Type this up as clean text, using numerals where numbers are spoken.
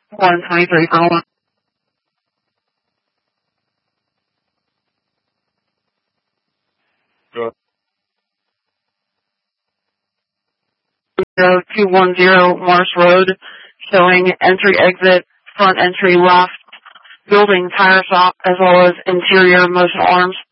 123 for 1. Go. 210 Marsh Road, showing entry exit, front entry left, building tire shop, as well as interior motion arms.